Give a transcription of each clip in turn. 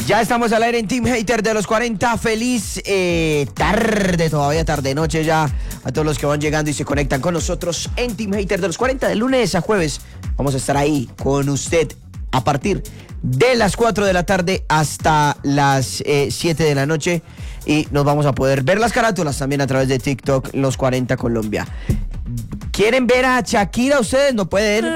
Ya estamos al aire en Team Hater de los 40. Feliz tarde, todavía tarde-noche ya a todos los que van llegando y se conectan con nosotros en Team Hater de los 40. De lunes a jueves vamos a estar ahí con usted a partir de las 4 de la tarde hasta las 7 de la noche. Y nos vamos a poder ver las carátulas también a través de TikTok, Los 40 Colombia. ¿Quieren ver a Shakira ustedes? No pueden.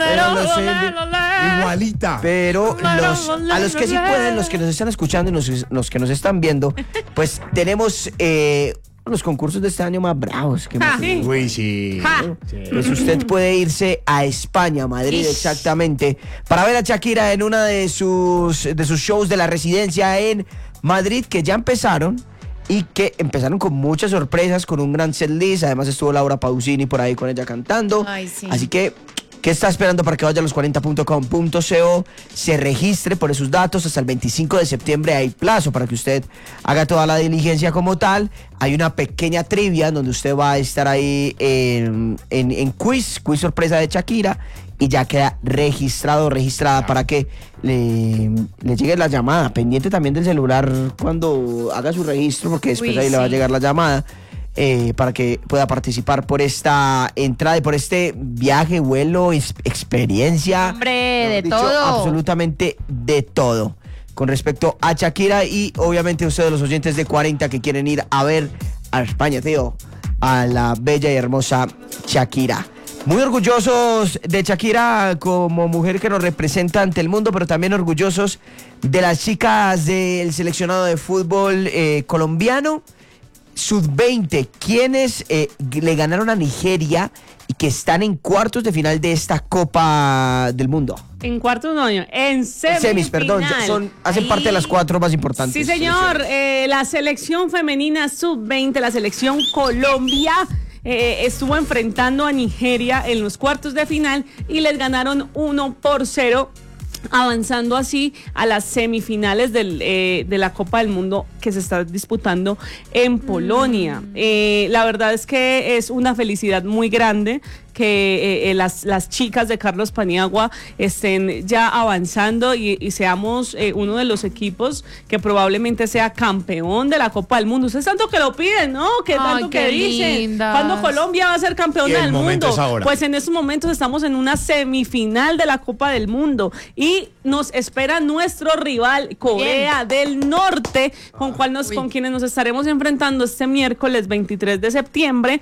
Igualita. Pero a los que sí pueden, los que nos están escuchando y los que nos están viendo, pues tenemos los concursos de este año más bravos que hemos tenido. Uy, sí. Pues usted puede irse a España, Madrid exactamente, para ver a Shakira en una de sus shows de la residencia en Madrid, que ya empezaron. Y que empezaron con muchas sorpresas, con un gran setlist. Además estuvo Laura Pausini por ahí con ella cantando. Ay, sí. Así que, ¿qué está esperando para que vaya a los40.com.co? Se registre por esos datos. Hasta el 25 de septiembre hay plazo para que usted haga toda la diligencia como tal. Hay una pequeña trivia donde usted va a estar ahí en quiz sorpresa de Shakira. Y ya queda registrada para que le llegue la llamada. Pendiente también del celular cuando haga su registro, porque después le va a llegar la llamada para que pueda participar por esta entrada y por este viaje, vuelo, experiencia. Hombre, de todo. Absolutamente de todo. Con respecto a Shakira y obviamente ustedes los oyentes de 40 que quieren ir a ver a España, tío, a la bella y hermosa Shakira. Muy orgullosos de Shakira como mujer que nos representa ante el mundo, pero también orgullosos de las chicas del seleccionado de fútbol colombiano, sub-20, quienes le ganaron a Nigeria y que están en cuartos de final de esta Copa del Mundo. En cuartos no, en semis, perdón, hacen parte de las 4 más importantes. Sí, señor, la selección femenina sub-20, la selección Colombia, estuvo enfrentando a Nigeria en los cuartos de final y les ganaron 1-0, avanzando así a las semifinales de la Copa del Mundo que se está disputando en Polonia. La verdad es que es una felicidad muy grande que las chicas de Carlos Paniagua estén ya avanzando y seamos uno de los equipos que probablemente sea campeón de la Copa del Mundo. Ustedes tanto que lo piden, ¿no? Que tanto que dicen. ¿Cuándo Colombia va a ser campeón del mundo? Pues en estos momentos estamos en una semifinal de la Copa del Mundo y nos espera nuestro rival Corea del Norte, con quienes nos estaremos enfrentando este miércoles 23 de septiembre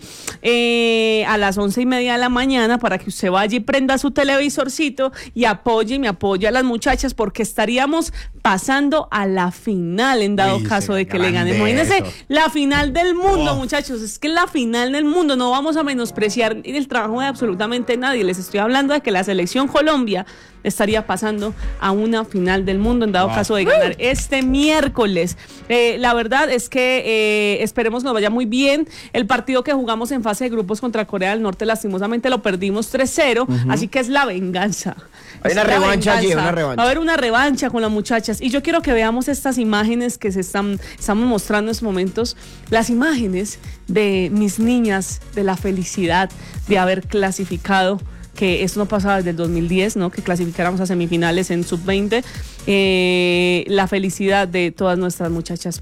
a las 11:30 de la mañana, para que usted vaya y prenda su televisorcito y me apoye a las muchachas, porque estaríamos pasando a la final en dado caso de que le ganen. Imagínense, la final del mundo, muchachos, es que la final del mundo, no vamos a menospreciar el trabajo de absolutamente nadie. Les estoy hablando de que la selección Colombia estaría pasando a una final del mundo en dado caso de ganar este miércoles. La verdad es que esperemos nos vaya muy bien. El partido que jugamos en fase de grupos contra Corea del Norte, lastimosamente lo perdimos 3-0, así que es la venganza. Hay una revancha allí, una revancha. Va a haber una revancha con las muchachas. Y yo quiero que veamos estas imágenes que estamos mostrando en estos momentos. Las imágenes de mis niñas, de la felicidad de haber clasificado, que eso no pasaba desde el 2010, ¿no? Que clasificáramos a semifinales en sub-20. La felicidad de todas nuestras muchachas.